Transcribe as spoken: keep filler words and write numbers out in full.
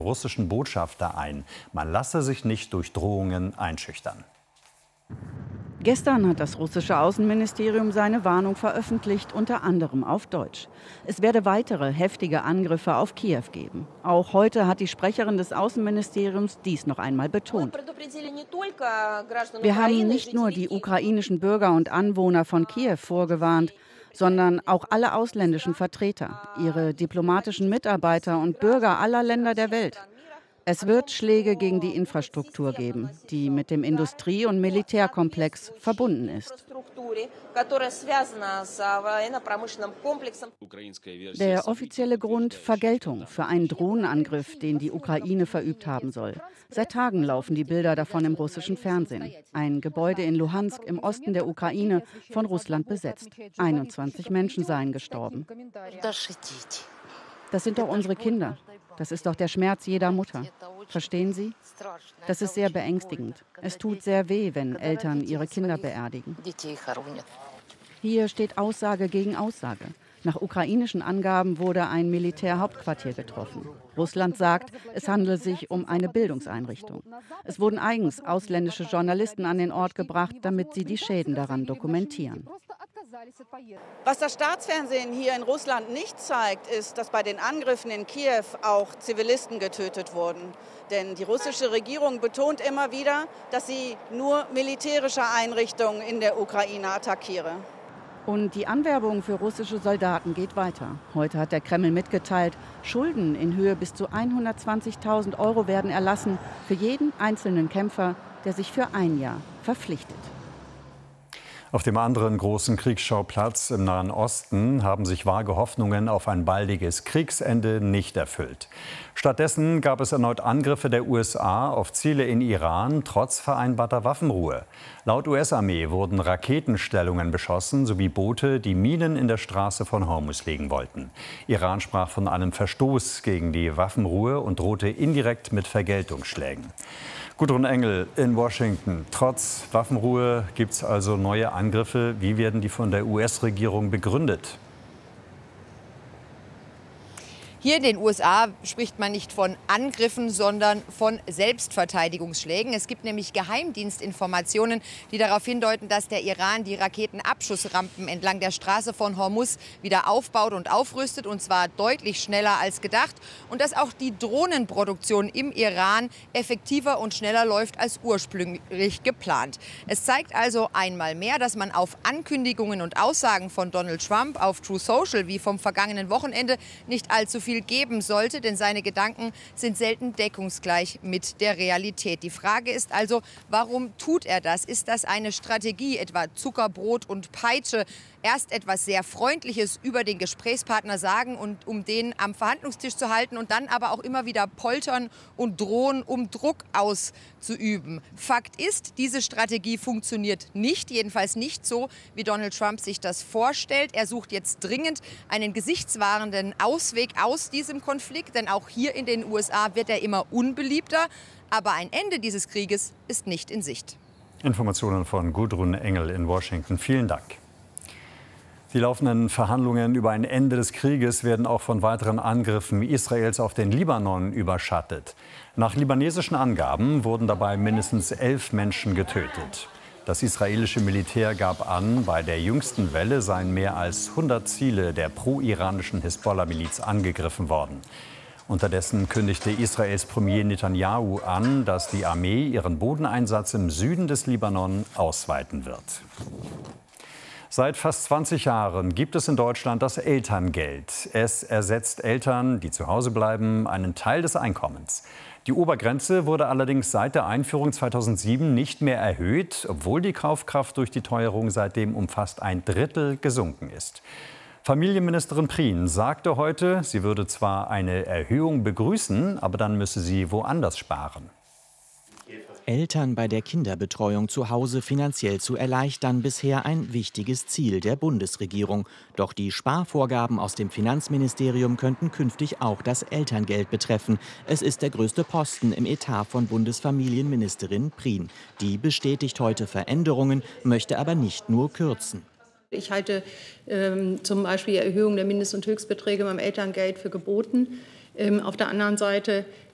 russischen Botschafter ein. Man lasse sich nicht durch Drohungen einschüchtern. Gestern hat das russische Außenministerium seine Warnung veröffentlicht, unter anderem auf Deutsch. Es werde weitere heftige Angriffe auf Kiew geben. Auch heute hat die Sprecherin des Außenministeriums dies noch einmal betont. Wir haben nicht nur die ukrainischen Bürger und Anwohner von Kiew vorgewarnt, sondern auch alle ausländischen Vertreter, ihre diplomatischen Mitarbeiter und Bürger aller Länder der Welt. Es wird Schläge gegen die Infrastruktur geben, die mit dem Industrie- und Militärkomplex verbunden ist. Der offizielle Grund: Vergeltung für einen Drohnenangriff, den die Ukraine verübt haben soll. Seit Tagen laufen die Bilder davon im russischen Fernsehen. Ein Gebäude in Luhansk im Osten der Ukraine, von Russland besetzt. einundzwanzig Menschen seien gestorben. Das sind doch unsere Kinder. Das ist doch der Schmerz jeder Mutter. Verstehen Sie? Das ist sehr beängstigend. Es tut sehr weh, wenn Eltern ihre Kinder beerdigen. Hier steht Aussage gegen Aussage. Nach ukrainischen Angaben wurde ein Militärhauptquartier getroffen. Russland sagt, es handele sich um eine Bildungseinrichtung. Es wurden eigens ausländische Journalisten an den Ort gebracht, damit sie die Schäden daran dokumentieren. Was das Staatsfernsehen hier in Russland nicht zeigt, ist, dass bei den Angriffen in Kiew auch Zivilisten getötet wurden. Denn die russische Regierung betont immer wieder, dass sie nur militärische Einrichtungen in der Ukraine attackiere. Und die Anwerbung für russische Soldaten geht weiter. Heute hat der Kreml mitgeteilt, Schulden in Höhe bis zu hundertzwanzigtausend Euro werden erlassen für jeden einzelnen Kämpfer, der sich für ein Jahr verpflichtet. Auf dem anderen großen Kriegsschauplatz im Nahen Osten haben sich vage Hoffnungen auf ein baldiges Kriegsende nicht erfüllt. Stattdessen gab es erneut Angriffe der U S A auf Ziele in Iran, trotz vereinbarter Waffenruhe. Laut U S-Armee wurden Raketenstellungen beschossen sowie Boote, die Minen in der Straße von Hormuz legen wollten. Iran sprach von einem Verstoß gegen die Waffenruhe und drohte indirekt mit Vergeltungsschlägen. Gudrun Engel in Washington. Trotz Waffenruhe gibt es also neue Angriffe. Wie werden die von der U S-Regierung begründet? Hier in den U S A spricht man nicht von Angriffen, sondern von Selbstverteidigungsschlägen. Es gibt nämlich Geheimdienstinformationen, die darauf hindeuten, dass der Iran die Raketenabschussrampen entlang der Straße von Hormuz wieder aufbaut und aufrüstet, und zwar deutlich schneller als gedacht. Und dass auch die Drohnenproduktion im Iran effektiver und schneller läuft als ursprünglich geplant. Es zeigt also einmal mehr, dass man auf Ankündigungen und Aussagen von Donald Trump auf Truth Social wie vom vergangenen Wochenende nicht allzu viel geben sollte, denn seine Gedanken sind selten deckungsgleich mit der Realität. Die Frage ist also, warum tut er das? Ist das eine Strategie, etwa Zuckerbrot und Peitsche? Erst etwas sehr Freundliches über den Gesprächspartner sagen, und um den am Verhandlungstisch zu halten, und dann aber auch immer wieder poltern und drohen, um Druck auszuüben. Fakt ist, diese Strategie funktioniert nicht, jedenfalls nicht so, wie Donald Trump sich das vorstellt. Er sucht jetzt dringend einen gesichtswahrenden Ausweg aus diesem Konflikt, denn auch hier in den U S A wird er immer unbeliebter. Aber ein Ende dieses Krieges ist nicht in Sicht. Informationen von Gudrun Engel in Washington. Vielen Dank. Die laufenden Verhandlungen über ein Ende des Krieges werden auch von weiteren Angriffen Israels auf den Libanon überschattet. Nach libanesischen Angaben wurden dabei mindestens elf Menschen getötet. Das israelische Militär gab an, bei der jüngsten Welle seien mehr als hundert Ziele der pro-iranischen Hisbollah-Miliz angegriffen worden. Unterdessen kündigte Israels Premier Netanyahu an, dass die Armee ihren Bodeneinsatz im Süden des Libanon ausweiten wird. Seit fast zwanzig Jahren gibt es in Deutschland das Elterngeld. Es ersetzt Eltern, die zu Hause bleiben, einen Teil des Einkommens. Die Obergrenze wurde allerdings seit der Einführung zweitausendsieben nicht mehr erhöht, obwohl die Kaufkraft durch die Teuerung seitdem um fast ein Drittel gesunken ist. Familienministerin Prien sagte heute, sie würde zwar eine Erhöhung begrüßen, aber dann müsse sie woanders sparen. Eltern bei der Kinderbetreuung zu Hause finanziell zu erleichtern, bisher ein wichtiges Ziel der Bundesregierung. Doch die Sparvorgaben aus dem Finanzministerium könnten künftig auch das Elterngeld betreffen. Es ist der größte Posten im Etat von Bundesfamilienministerin Prien. Die bestätigt heute Veränderungen, möchte aber nicht nur kürzen. Ich halte ähm, zum Beispiel die Erhöhung der Mindest- und Höchstbeträge beim Elterngeld für geboten. Ähm, auf der anderen Seite